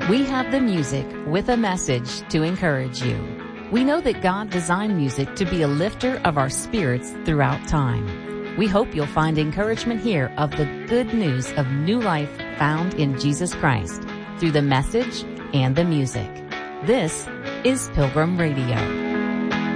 We have the music with a message to encourage you. We know that God designed music to be a lifter of our spirits throughout time. We hope you'll find encouragement here of the good news of new life found in Jesus Christ through the message and the music. This is Pilgrim Radio.